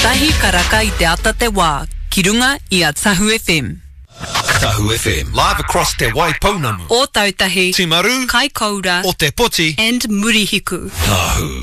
Tahi karaka I te ata te wā, ki runga I a Tahu FM. Tahu FM, live across te Waipounamu. O Tautahi, Timaru, Kaikoura, o te Poti, and Murihiku. Tahu.